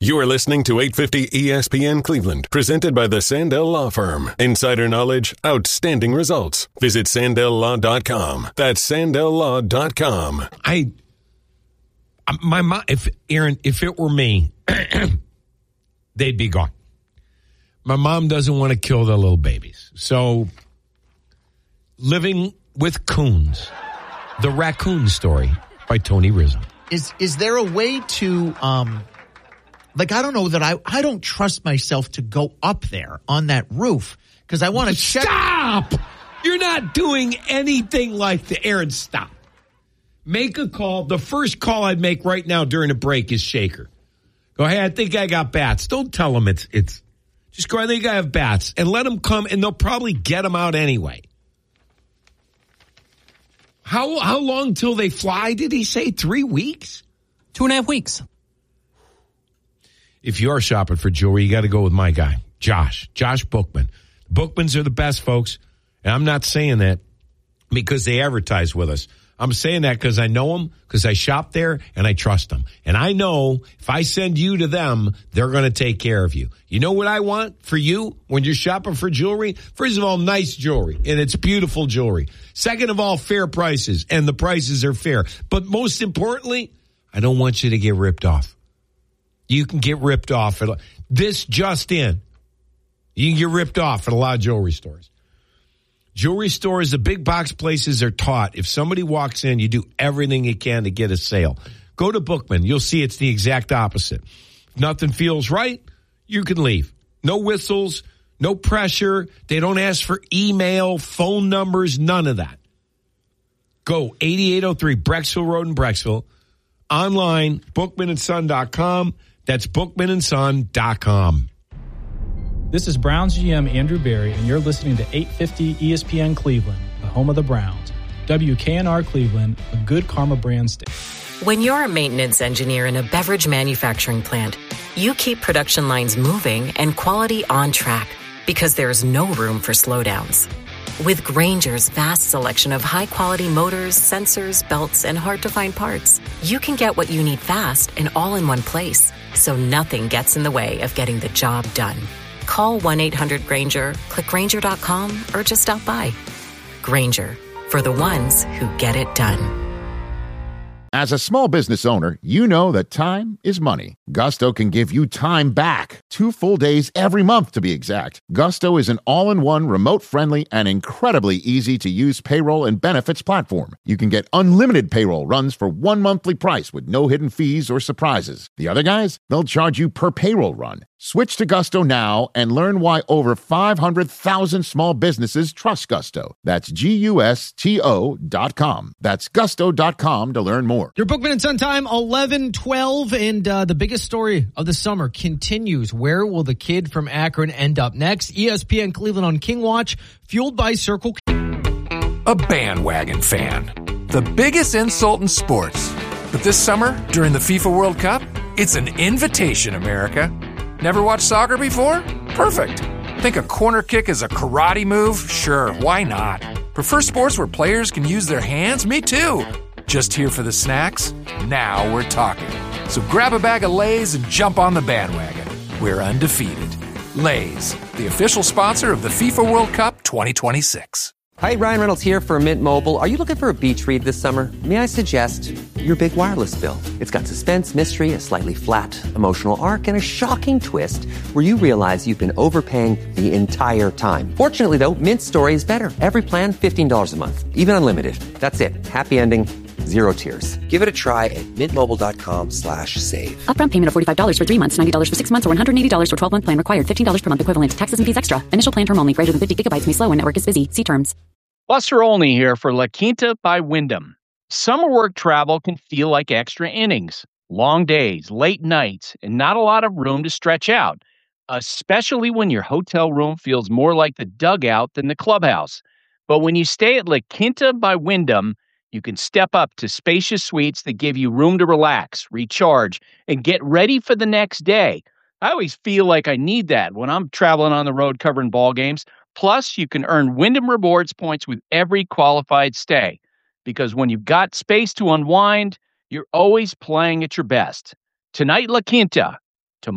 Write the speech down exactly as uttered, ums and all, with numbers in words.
You are listening to eight fifty E S P N Cleveland, presented by the Sandell Law Firm. Insider knowledge, outstanding results. Visit sandell law dot com. That's sandell law dot com. I, my mom, if Aaron, if it were me, they'd be gone. My mom doesn't want to kill the little babies. So, living with coons, the raccoon story by Tony Rizzo. Is is there a way to, um, like, I don't know that I, I don't trust myself to go up there on that roof because I want to check. Stop! You're not doing anything like the Aaron, stop. Make a call. The first call I'd make right now during a break is Shaker. Go, hey, I think I got bats. Don't tell them it's, it's, just go, I think I have bats. And let them come, and they'll probably get them out anyway. How how long till they fly, did he say? Three weeks? Two and a half weeks. If you're shopping for jewelry, you got to go with my guy, Josh. Josh Bookman. Bookmans are the best, folks. And I'm not saying that because they advertise with us. I'm saying that because I know them, because I shop there, and I trust them. And I know if I send you to them, they're going to take care of you. You know what I want for you when you're shopping for jewelry? First of all, nice jewelry, and it's beautiful jewelry. Second of all, fair prices, and the prices are fair. But most importantly, I don't want you to get ripped off. You can get ripped off. At, this just in. You can get ripped off at a lot of jewelry stores. Jewelry stores, the big box places are taught. If somebody walks in, you do everything you can to get a sale. Go to Bookman. You'll see it's the exact opposite. If nothing feels right, you can leave. No whistles, no pressure. They don't ask for email, phone numbers, none of that. Go eighty-eight oh three Brecksville Road in Brecksville. Online, bookman and son dot com. That's bookman and son dot com. This is Browns G M Andrew Berry, and you're listening to eight fifty E S P N Cleveland, the home of the Browns. W K N R Cleveland, a good Karma brand state. When you're a maintenance engineer in a beverage manufacturing plant, you keep production lines moving and quality on track because there's no room for slowdowns. With Grainger's vast selection of high-quality motors, sensors, belts, and hard-to-find parts, you can get what you need fast and all in one place, so nothing gets in the way of getting the job done. Call one eight hundred Grainger, click Grainger dot com, or just stop by. Grainger, for the ones who get it done. As a small business owner, you know that time is money. Gusto can give you time back. Two full days every month, to be exact. Gusto is an all-in-one, remote-friendly, and incredibly easy-to-use payroll and benefits platform. You can get unlimited payroll runs for one monthly price with no hidden fees or surprises. The other guys, they'll charge you per payroll run. Switch to Gusto now and learn why over five hundred thousand small businesses trust Gusto. That's G U S T O dot com. That's gusto dot com to learn more. Your Bookman and Son time, eleven twelve, and uh, the biggest story of the summer continues. Where will the kid from Akron end up next? E S P N Cleveland on King Watch, fueled by Circle K. A bandwagon fan. The biggest insult in sports. But this summer, during the FIFA World Cup, it's an invitation, America. Never watched soccer before? Perfect. Think a corner kick is a karate move? Sure, why not? Prefer sports where players can use their hands? Me too. Just here for the snacks? Now we're talking. So grab a bag of Lay's and jump on the bandwagon. We're undefeated. Lay's, the official sponsor of the FIFA World Cup twenty twenty-six. Hi, Ryan Reynolds here for Mint Mobile. Are you looking for a beach read this summer? May I suggest your big wireless bill? It's got suspense, mystery, a slightly flat, emotional arc, and a shocking twist where you realize you've been overpaying the entire time. Fortunately, though, Mint's story is better. Every plan, fifteen dollars a month, even unlimited. That's it. Happy ending, zero tears. Give it a try at mintmobile.com slash save. Upfront payment of forty-five dollars for three months, ninety dollars for six months, or one hundred eighty dollars for twelve-month plan required. fifteen dollars per month equivalent. Taxes and fees extra. Initial plan term only. Greater than fifty gigabytes may slow when network is busy. See terms. Buster Olney here for La Quinta by Wyndham. Summer work travel can feel like extra innings. Long days, late nights, and not a lot of room to stretch out, especially when your hotel room feels more like the dugout than the clubhouse. But when you stay at La Quinta by Wyndham, you can step up to spacious suites that give you room to relax, recharge, and get ready for the next day. I always feel like I need that when I'm traveling on the road covering ball games. Plus, you can earn Wyndham Rewards points with every qualified stay. Because when you've got space to unwind, you're always playing at your best. Tonight, La Quinta,